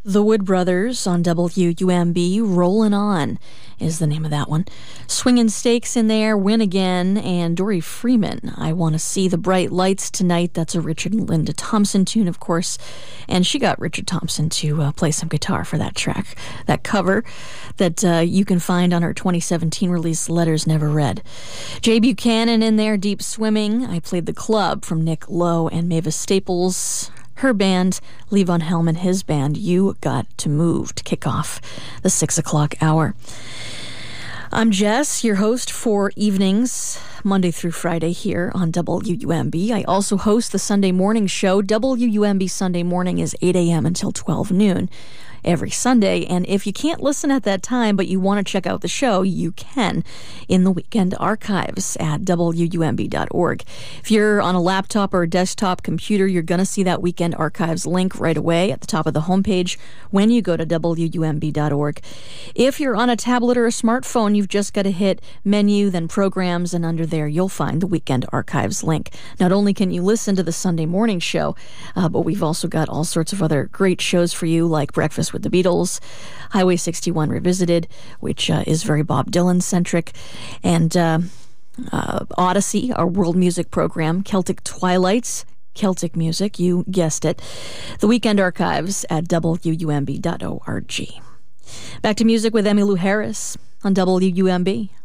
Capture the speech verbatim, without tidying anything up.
The Wood Brothers on W U M B, Rollin' On is the name of that one. Swingin' Stakes in there, Win Again, and Dory Freeman, I Want to See the Bright Lights Tonight. That's a Richard and Linda Thompson tune, of course, and she got Richard Thompson to uh, play some guitar for that track, that cover that uh, you can find on her twenty seventeen release, Letters Never Read. Jay Buchanan in there, Deep Swimming. I played The Club from Nick Lowe and Mavis Staples. Her band, Levon Helm and his band, You Got to Move, to kick off the six o'clock hour. I'm Jess, your host for evenings, Monday through Friday here on W U M B. I also host the Sunday morning show. W U M B Sunday morning is eight a.m. until twelve noon every Sunday. And if you can't listen at that time, but you want to check out the show, you can in the weekend archives at W U M B dot org. If you're on a laptop or a desktop computer, you're going to see that weekend archives link right away at the top of the homepage when you go to W U M B dot org. If you're on a tablet or a smartphone, you've just got to hit menu, then programs, and under there you'll find the weekend archives link. Not only can you listen to the Sunday morning show, uh, but we've also got all sorts of other great shows for you, like Breakfast with the Beatles, Highway sixty-one Revisited, which uh, is very Bob Dylan-centric, and uh, uh, Odyssey, our world music program, Celtic Twilights, Celtic music, you guessed it. The weekend archives at W U M B dot org. Back to music with Emmylou Harris on W U M B.